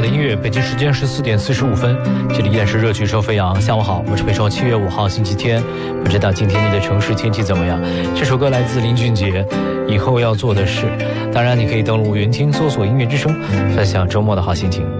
音乐，北京时间14点45分，这里依然是热曲收飞扬。下午好，我是北收7月5号星期天，不知道今天你的城市天气怎么样？这首歌来自林俊杰，以后要做的事。当然，你可以登录云听搜索音乐之声，分享周末的好心情。